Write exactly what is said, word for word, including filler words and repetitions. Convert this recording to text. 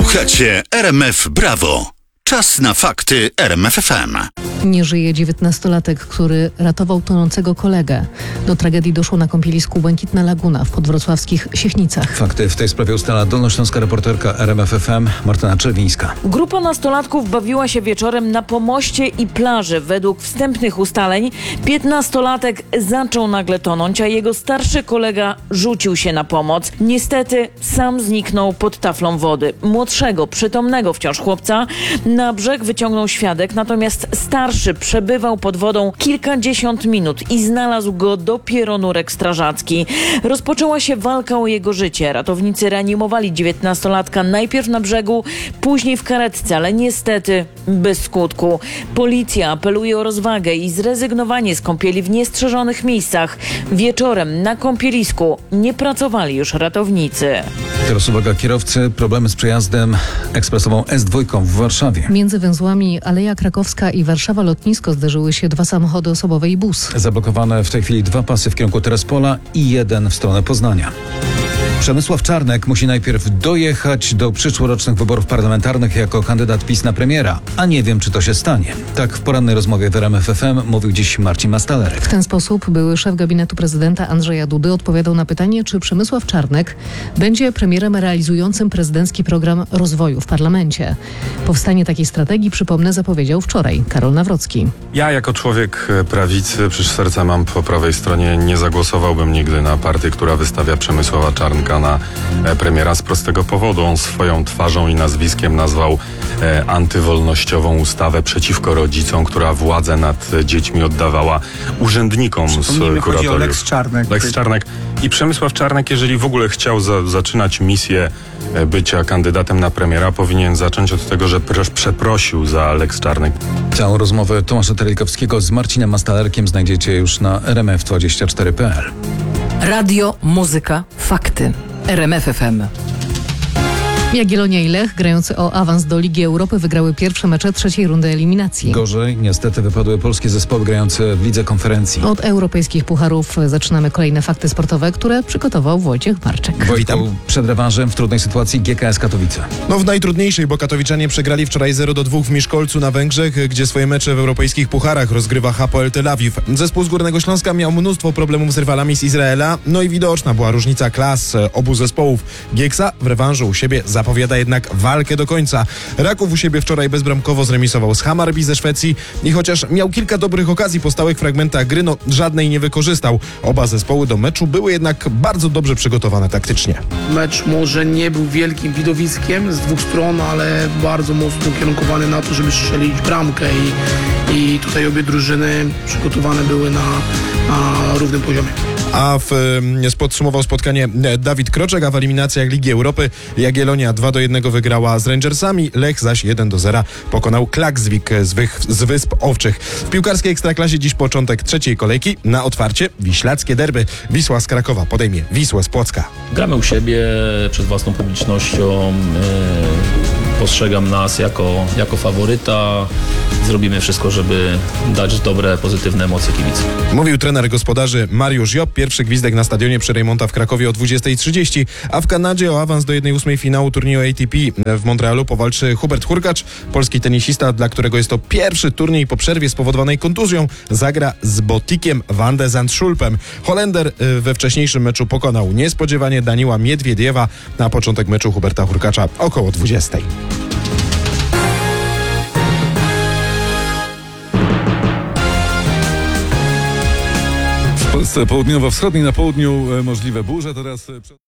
Słuchacie R M F Brawo. Czas na fakty R M F F M. Nie żyje dziewiętnastolatek, który ratował tonącego kolegę. Do tragedii doszło na kąpielisku Błękitna Laguna w podwrocławskich Siechnicach. Fakty w tej sprawie ustala dolnośląska reporterka R M F F M Martyna Czerwińska. Grupa nastolatków bawiła się wieczorem na pomoście i plaży. Według wstępnych ustaleń piętnastolatek zaczął nagle tonąć, a jego starszy kolega rzucił się na pomoc. Niestety sam zniknął pod taflą wody. Młodszego, przytomnego wciąż chłopca na brzeg wyciągnął świadek, natomiast starszy przebywał pod wodą kilkadziesiąt minut i znalazł go dopiero nurek strażacki. Rozpoczęła się walka o jego życie. Ratownicy reanimowali dziewiętnastolatka najpierw na brzegu, później w karetce, ale niestety bez skutku. Policja apeluje o rozwagę i zrezygnowanie z kąpieli w niestrzeżonych miejscach. Wieczorem na kąpielisku nie pracowali już ratownicy. Teraz uwaga kierowcy, problemy z przejazdem ekspresową S dwa w Warszawie. Między węzłami Aleja Krakowska i Warszawa Lotnisko zderzyły się dwa samochody osobowe i bus. Zablokowane w tej chwili dwa pasy w kierunku Terespola i jeden w stronę Poznania. Przemysław Czarnek musi najpierw dojechać do przyszłorocznych wyborów parlamentarnych jako kandydat PiS na premiera, a nie wiem, czy to się stanie. Tak w porannej rozmowie w R M F F M mówił dziś Marcin Mastalerek. W ten sposób były szef gabinetu prezydenta Andrzeja Dudy odpowiadał na pytanie, czy Przemysław Czarnek będzie premierem realizującym prezydencki program rozwoju w parlamencie. Powstanie takiej strategii, przypomnę, zapowiedział wczoraj Karol Nawrocki. Ja jako człowiek prawicy, przecież serce mam po prawej stronie, nie zagłosowałbym nigdy na partię, która wystawia Przemysława Czarnka na premiera z prostego powodu. On swoją twarzą i nazwiskiem nazwał e, antywolnościową ustawę przeciwko rodzicom, która władzę nad dziećmi oddawała urzędnikom z kuratoriów. Chodzi o Lex Czarnek. Lex Czarnek. I Przemysław Czarnek, jeżeli w ogóle chciał za, zaczynać misję e, bycia kandydatem na premiera, powinien zacząć od tego, że pr- przeprosił za Lex Czarnek. Całą rozmowę Tomasza Terelikowskiego z Marcinem Mastalerkiem znajdziecie już na R M F dwadzieścia cztery kropka p l. Radio, muzyka, fakty. R M F F M. Jagiellonia i Lech, grający o awans do Ligi Europy, wygrały pierwsze mecze trzeciej rundy eliminacji. Gorzej niestety wypadły polskie zespoły grające w Lidze Konferencji. Od europejskich pucharów zaczynamy kolejne fakty sportowe, które przygotował Wojciech Marczek. Wojtku, przed rewanżem w trudnej sytuacji G K S Katowice. No w najtrudniejszej, bo katowiczanie przegrali wczoraj zero do dwóch w Miszkolcu na Węgrzech, gdzie swoje mecze w europejskich pucharach rozgrywa Hapoel Tel Awiw. Zespół z Górnego Śląska miał mnóstwo problemów z rywalami z Izraela, no i widoczna była różnica klas obu zespołów. Gieksa w rewanżu u siebie zapowiada jednak walkę do końca. Raków u siebie wczoraj bezbramkowo zremisował z Hammarby ze Szwecji i chociaż miał kilka dobrych okazji po stałych fragmentach gry, no żadnej nie wykorzystał. Oba zespoły do meczu były jednak bardzo dobrze przygotowane taktycznie. Mecz może nie był wielkim widowiskiem z dwóch stron, ale bardzo mocno ukierunkowany na to, żeby strzelić bramkę i, i tutaj obie drużyny przygotowane były na, na równym poziomie. A w, podsumował spotkanie Dawid Kroczek, a w eliminacjach Ligi Europy Jagiellonia dwa do jednego wygrała z Rangersami, Lech zaś jeden do zera pokonał Klaksvik z, wych, z Wysp Owczych. W piłkarskiej Ekstraklasie dziś początek trzeciej kolejki. Na otwarcie wiślackie derby. Wisła z Krakowa podejmie Wisłę z Płocka. Gramy u siebie przed własną publicznością. Yy, postrzegam nas jako, jako faworyta. Zrobimy wszystko, żeby dać dobre, pozytywne emocje kibicom. Mówił trener gospodarzy Mariusz Job. Pierwszy gwizdek na stadionie przy Reymonta w Krakowie o dwudziestej trzydzieści, a w Kanadzie o awans do jednej ósmej finału turnieju A T P w Montrealu powalczy Hubert Hurkacz. Polski tenisista, dla którego jest to pierwszy turniej po przerwie spowodowanej kontuzją, zagra z Botikiem van de Zandschulpem. Holender we wcześniejszym meczu pokonał niespodziewanie Daniła Miedwiediewa. Na początek meczu Huberta Hurkacza około dwudziestej. W Polsce południowo-wschodniej, na południu możliwe burze. Teraz